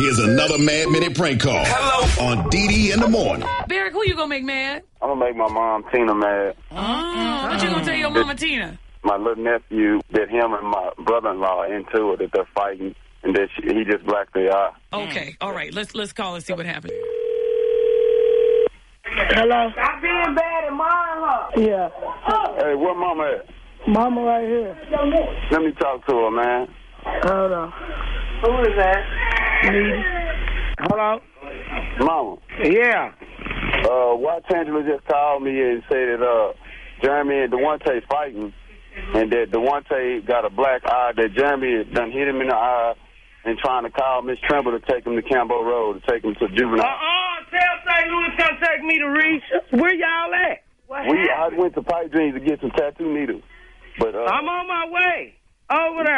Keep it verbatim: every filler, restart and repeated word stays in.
Here's another Mad Minute prank call. Hello. On D D in the morning. Barrick, who you gonna make mad? I'm gonna make my mom Tina mad. Oh, what you gonna tell your mama Tina? My little nephew, that him and my brother-in-law are into it, that they're fighting, and that she, he just blacked their eye. Okay, all right. Let's let's call and see what happens. Hello? Stop being bad and mind her. Yeah. Hey, where mama at? Mama right here. Let me talk to her, man. Hold on. Who is that? Me. Hello? Mama. Yeah. Uh, Watch Angela just called me and said that uh, Jeremy and Devontae fighting, and that Devontae got a black eye, that Jeremy done hit him in the eye and trying to call Miss Trimble to take him to Campbell Road, to take him to juvenile. Uh-uh, tell Saint Louis come take me to Reach. Where y'all at? What we I went to Pipe Dreams to get some tattoo needles. But uh, I'm on my way. Over there.